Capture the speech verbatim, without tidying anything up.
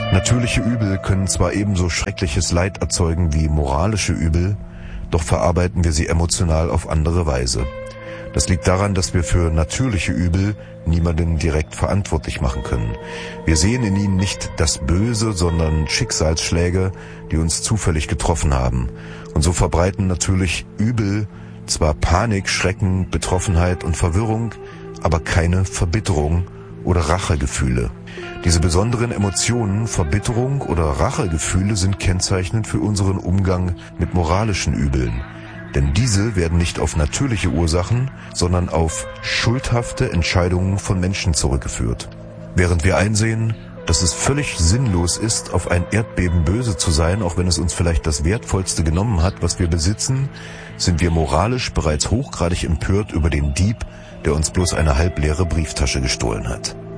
Natürliche Übel können zwar ebenso schreckliches Leid erzeugen wie moralische Übel, doch verarbeiten wir sie emotional auf andere Weise. Das liegt daran, dass wir für natürliche Übel niemanden direkt verantwortlich machen können. Wir sehen in ihnen nicht das Böse, sondern Schicksalsschläge, die uns zufällig getroffen haben. Und so verbreiten natürlich Übel zwar Panik, Schrecken, Betroffenheit und Verwirrung, aber keine Verbitterung oder Rachegefühle. Diese besonderen Emotionen, Verbitterung oder Rachegefühle sind kennzeichnend für unseren Umgang mit moralischen Übeln. Denn diese werden nicht auf natürliche Ursachen, sondern auf schuldhafte Entscheidungen von Menschen zurückgeführt. Während wir einsehen, dass es völlig sinnlos ist, auf ein Erdbeben böse zu sein, auch wenn es uns vielleicht das Wertvollste genommen hat, was wir besitzen, sind wir moralisch bereits hochgradig empört über den Dieb, der uns bloß eine halbleere Brieftasche gestohlen hat.